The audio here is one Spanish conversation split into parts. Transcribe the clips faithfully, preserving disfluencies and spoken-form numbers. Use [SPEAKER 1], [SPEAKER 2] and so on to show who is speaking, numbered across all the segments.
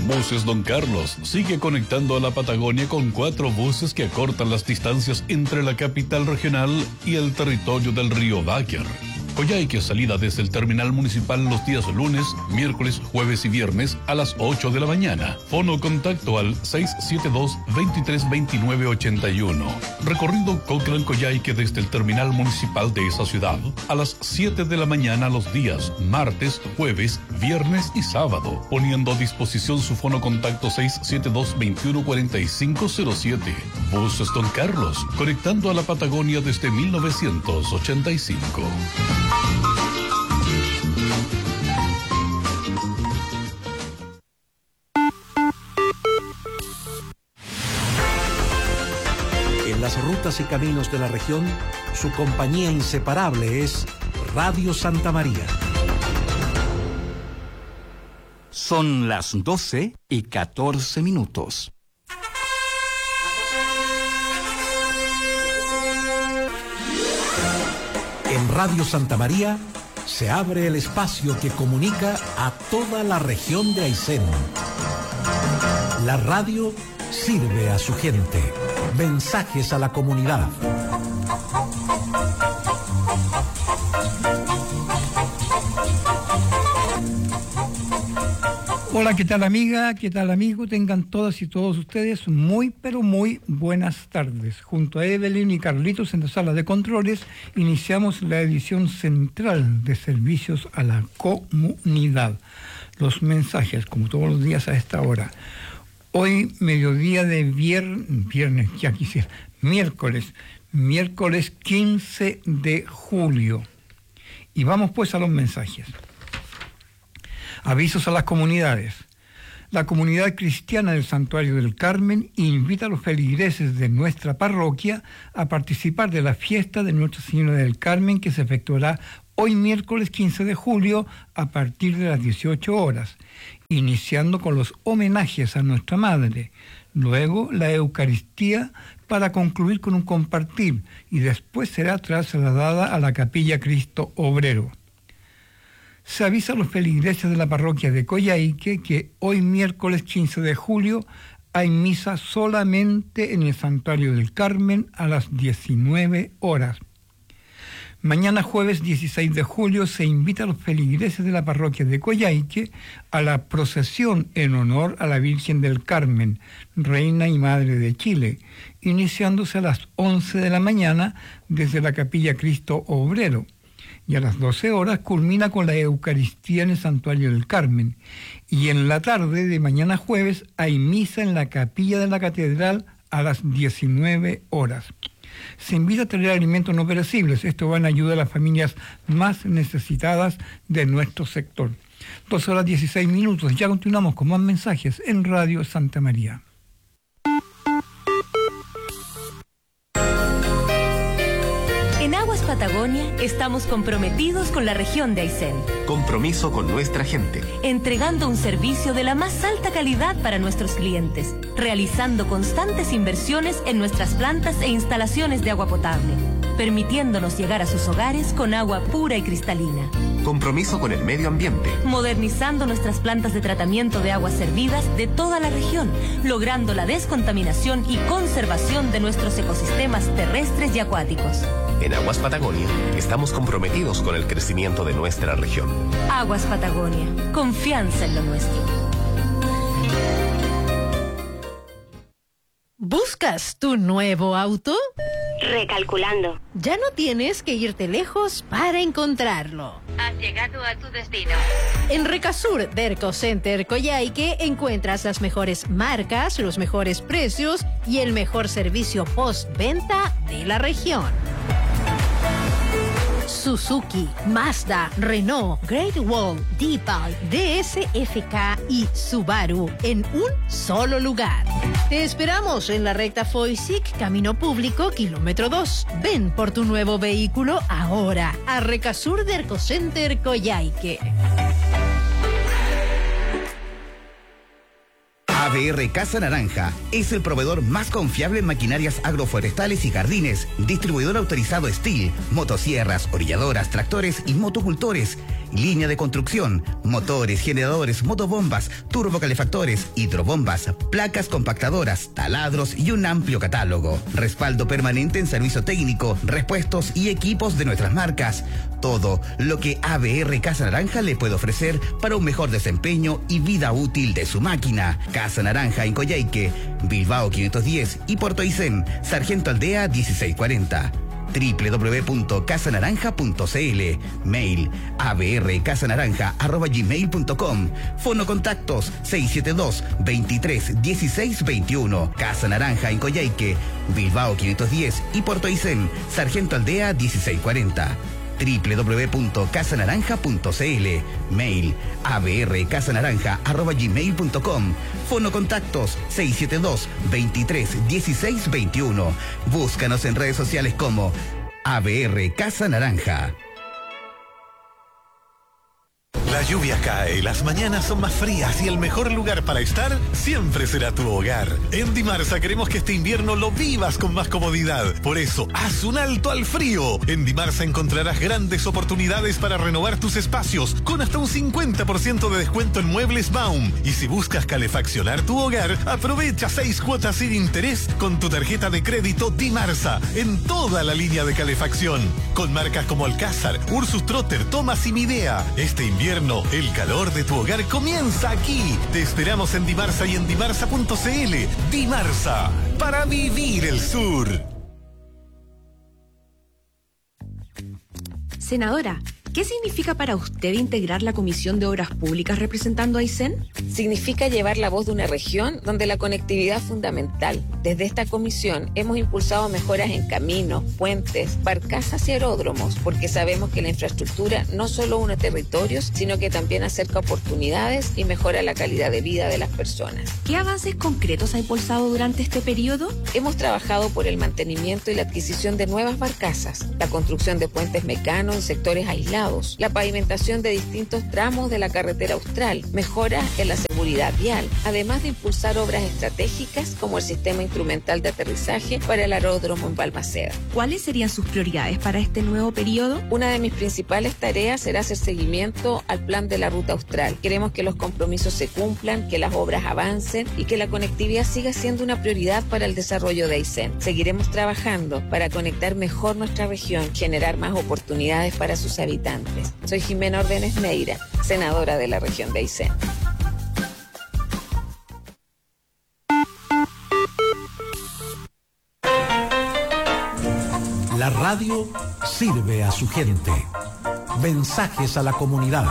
[SPEAKER 1] Buses Don Carlos sigue conectando a la Patagonia con cuatro buses que acortan las distancias entre la capital regional y el territorio del río Báquer. Coyhaique, salida desde el terminal municipal los días lunes, miércoles, jueves y viernes a las ocho de la mañana. Fono contacto al seis siete dos, veintitrés veintinueve ochenta y uno. Recorrido Cochrane-Coyhaique desde el terminal municipal de esa ciudad a las siete de la mañana los días martes, jueves, viernes y sábado. Poniendo a disposición su fono contacto seis siete dos, veintiuno cuarenta y cinco cero siete. Buses Don Carlos, conectando a la Patagonia desde mil novecientos ochenta y cinco.
[SPEAKER 2] En las rutas y caminos de la región, su compañía inseparable es Radio Santa María.
[SPEAKER 3] Son las doce y catorce minutos.
[SPEAKER 2] En Radio Santa María se abre el espacio que comunica a toda la región de Aysén. La radio sirve a su gente. Mensajes a la comunidad.
[SPEAKER 4] Hola, ¿qué tal amiga? ¿Qué tal amigo? Tengan todas y todos ustedes muy, pero muy buenas tardes. Junto a Evelyn y Carlitos en la sala de controles, iniciamos la edición central de servicios a la comunidad. Los mensajes, como todos los días a esta hora. Hoy, mediodía de viernes, viernes, ya quisiera, miércoles, miércoles quince de julio. Y vamos pues a los mensajes. Avisos a las comunidades. La comunidad cristiana del Santuario del Carmen invita a los feligreses de nuestra parroquia a participar de la fiesta de Nuestra Señora del Carmen, que se efectuará hoy miércoles quince de julio a partir de las dieciocho horas, iniciando con los homenajes a nuestra Madre, luego la Eucaristía para concluir con un compartir y después será trasladada a la Capilla Cristo Obrero. Se avisa a los feligreses de la parroquia de Coyhaique que hoy miércoles quince de julio hay misa solamente en el Santuario del Carmen a las diecinueve horas. Mañana jueves dieciséis de julio se invita a los feligreses de la parroquia de Coyhaique a la procesión en honor a la Virgen del Carmen, Reina y Madre de Chile, iniciándose a las once de la mañana desde la Capilla Cristo Obrero. Y a las doce horas culmina con la Eucaristía en el Santuario del Carmen. Y en la tarde de mañana jueves hay misa en la capilla de la Catedral a las diecinueve horas. Se invita a traer alimentos no perecibles. Esto va en ayuda a las familias más necesitadas de nuestro sector. doce horas dieciséis minutos. Ya continuamos con más mensajes en Radio Santa María.
[SPEAKER 5] En Aguas Patagonia estamos comprometidos con la región de Aysén.
[SPEAKER 6] Compromiso con nuestra gente.
[SPEAKER 5] Entregando un servicio de la más alta calidad para nuestros clientes, realizando constantes inversiones en nuestras plantas e instalaciones de agua potable, permitiéndonos llegar a sus hogares con agua pura y cristalina.
[SPEAKER 6] Compromiso con el medio ambiente.
[SPEAKER 5] Modernizando nuestras plantas de tratamiento de aguas servidas de toda la región, logrando la descontaminación y conservación de nuestros ecosistemas terrestres y acuáticos.
[SPEAKER 6] En Aguas Patagonia estamos comprometidos con el crecimiento de nuestra región.
[SPEAKER 5] Aguas Patagonia, confianza en lo nuestro.
[SPEAKER 7] ¿Buscas tu nuevo auto?
[SPEAKER 8] Recalculando.
[SPEAKER 7] Ya no tienes que irte lejos para encontrarlo.
[SPEAKER 8] Has llegado a tu destino.
[SPEAKER 7] En Recasur Derco Center Coyhaique encuentras las mejores marcas, los mejores precios y el mejor servicio postventa de la región. Suzuki, Mazda, Renault, Great Wall, Deepal, D S F K y Subaru en un solo lugar. Te esperamos en la recta Foysic, Camino Público, kilómetro dos. Ven por tu nuevo vehículo ahora a Recasur Derco Center Coyhaique.
[SPEAKER 9] A B R Casa Naranja es el proveedor más confiable en maquinarias agroforestales y jardines, distribuidor autorizado Steel, motosierras, orilladoras, tractores y motocultores, línea de construcción, motores, generadores, motobombas, turbocalefactores, hidrobombas, placas compactadoras, taladros y un amplio catálogo. Respaldo permanente en servicio técnico, repuestos y equipos de nuestras marcas. Todo lo que A B R Casa Naranja le puede ofrecer para un mejor desempeño y vida útil de su máquina. Casa Naranja en Coyhaique, Bilbao quinientos diez y Puerto Aysén, Sargento Aldea dieciséis cuarenta. doble u doble u doble u punto casa naranja punto c l. Mail a b r casa naranja arroba gmail punto com. Fono contactos seis siete dos, veintitrés, dieciséis veintiuno. Casa Naranja en Coyhaique, Bilbao quinientos diez y Puerto Aysén, Sargento Aldea dieciséis cuarenta. doble u doble u doble u punto casa naranja punto c l. Mail a b r casa naranja arroba gmail punto com. Fono contactos seis siete dos, veintitrés, dieciséis veintiuno. Búscanos en redes sociales como A B R Casa Naranja.
[SPEAKER 10] La lluvia cae, las mañanas son más frías y el mejor lugar para estar siempre será tu hogar. En Dimarsa queremos que este invierno lo vivas con más comodidad. Por eso, haz un alto al frío. En Dimarsa encontrarás grandes oportunidades para renovar tus espacios con hasta un cincuenta por ciento de descuento en muebles Baum. Y si buscas calefaccionar tu hogar, aprovecha seis cuotas sin interés con tu tarjeta de crédito Dimarsa en toda la línea de calefacción. Con marcas como Alcázar, Ursus Trotter, Thomas y Midea. Este invierno el calor de tu hogar comienza aquí. Te esperamos en Dimarsa y en dimarsa punto c l. Dimarsa, para vivir el sur.
[SPEAKER 11] Senadora, ¿qué significa para usted integrar la Comisión de Obras Públicas representando a Aysén?
[SPEAKER 12] Significa llevar la voz de una región donde la conectividad es fundamental. Desde esta comisión hemos impulsado mejoras en caminos, puentes, barcazas y aeródromos, porque sabemos que la infraestructura no solo une territorios, sino que también acerca oportunidades y mejora la calidad de vida de las personas.
[SPEAKER 11] ¿Qué avances concretos ha impulsado durante este periodo?
[SPEAKER 12] Hemos trabajado por el mantenimiento y la adquisición de nuevas barcazas, la construcción de puentes mecanos en sectores aislados, la pavimentación de distintos tramos de la carretera austral, mejoras en la seguridad vial, además de impulsar obras estratégicas como el sistema instrumental de aterrizaje para el aeródromo en Balmaceda.
[SPEAKER 11] ¿Cuáles serían sus prioridades para este nuevo periodo?
[SPEAKER 12] Una de mis principales tareas será hacer seguimiento al plan de la ruta austral. Queremos que los compromisos se cumplan, que las obras avancen y que la conectividad siga siendo una prioridad para el desarrollo de Aysén. Seguiremos trabajando para conectar mejor nuestra región, generar más oportunidades para sus habitantes. Soy Jimena Ordenes Meira, senadora de la región de Aysén.
[SPEAKER 2] La radio sirve a su gente. Mensajes a la comunidad.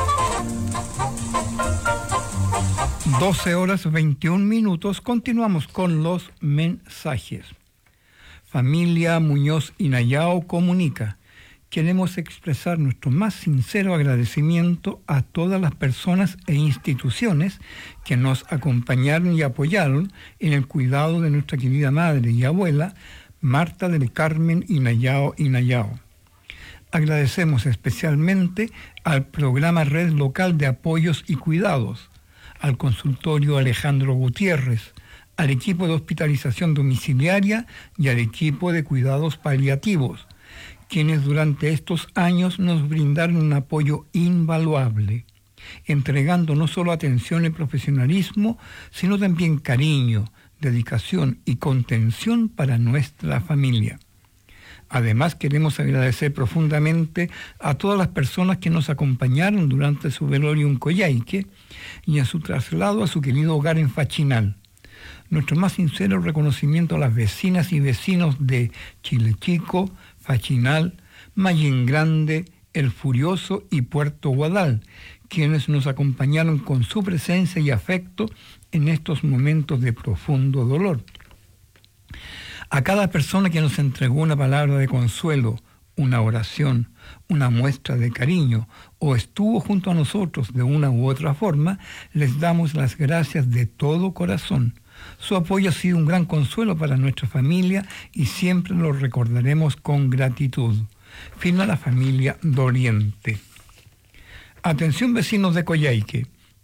[SPEAKER 4] doce horas veintiún minutos. Continuamos con los mensajes. Familia Muñoz y Nayao comunica. Queremos expresar nuestro más sincero agradecimiento a todas las personas e instituciones que nos acompañaron y apoyaron en el cuidado de nuestra querida madre y abuela, Marta del Carmen Inayao Inayao. Agradecemos especialmente al programa Red Local de Apoyos y Cuidados, al consultorio Alejandro Gutiérrez, al equipo de hospitalización domiciliaria y al equipo de cuidados paliativos, quienes durante estos años nos brindaron un apoyo invaluable, entregando no solo atención y profesionalismo, sino también cariño, dedicación y contención para nuestra familia. Además, queremos agradecer profundamente a todas las personas que nos acompañaron durante su velorio en Coyhaique y en su traslado a su querido hogar en Fachinal. Nuestro más sincero reconocimiento a las vecinas y vecinos de Chile Chico, Fachinal, Mallén Grande, El Furioso y Puerto Guadal, quienes nos acompañaron con su presencia y afecto en estos momentos de profundo dolor. A cada persona que nos entregó una palabra de consuelo, una oración, una muestra de cariño o estuvo junto a nosotros de una u otra forma, les damos las gracias de todo corazón. Su apoyo ha sido un gran consuelo para nuestra familia y siempre lo recordaremos con gratitud. Fin a la familia Doriente. Atención vecinos de Coyhaique.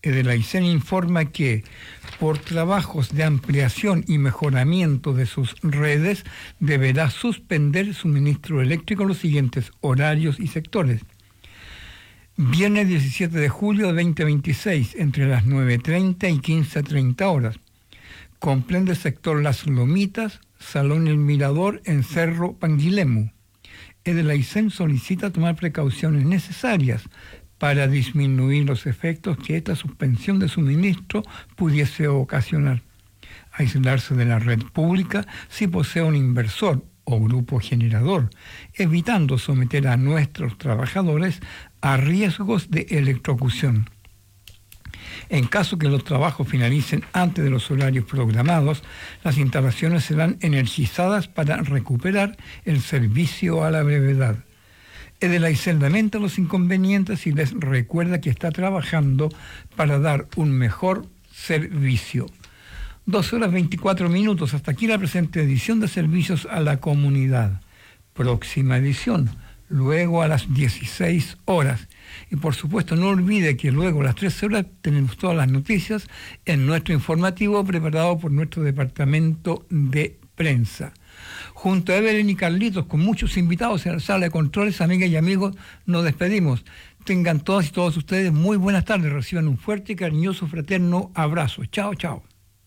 [SPEAKER 4] Edelaicén informa que, por trabajos de ampliación y mejoramiento de sus redes, deberá suspender el suministro eléctrico en los siguientes horarios y sectores. Viernes diecisiete de julio de veinte veintiséis, entre las nueve treinta y quince treinta horas. Comprende el sector Las Lomitas, Salón El Mirador en Cerro Panguilemu. Edelaicén solicita tomar precauciones necesarias para disminuir los efectos que esta suspensión de suministro pudiese ocasionar. Aislarse de la red pública si posee un inversor o grupo generador, evitando someter a nuestros trabajadores a riesgos de electrocución. En caso que los trabajos finalicen antes de los horarios programados, las instalaciones serán energizadas para recuperar el servicio a la brevedad. Edelaicén lamenta los inconvenientes y les recuerda que está trabajando para dar un mejor servicio. doce horas veinticuatro minutos. Hasta aquí la presente edición de Servicios a la Comunidad. Próxima edición, luego a las dieciséis horas. Y por supuesto no olvide que luego a las trece horas tenemos todas las noticias en nuestro informativo preparado por nuestro departamento de prensa. Junto a Evelyn y Carlitos, con muchos invitados en la sala de controles, amigas y amigos, nos despedimos. Tengan todas y todos ustedes muy buenas tardes. Reciban un fuerte y cariñoso fraterno abrazo. Chao, chao.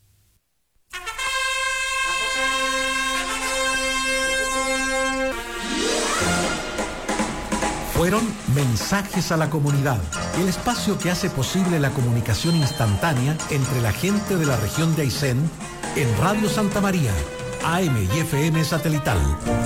[SPEAKER 2] Fueron Mensajes a la Comunidad, el espacio que hace posible la comunicación instantánea entre la gente de la región de Aysén en Radio Santa María, A M y F M satelital.